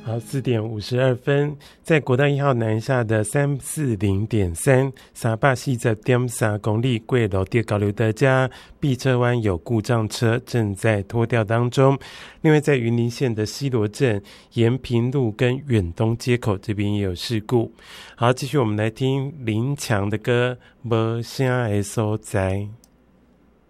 好，4:52，在国道1号南下的340.3 340.3公里贵楼地高流德家碧车湾有故障车正在拖吊当中。另外在云林县的西螺镇延平路跟远东街口这边也有事故。好，继续我们来听林强的歌《没声的所在》。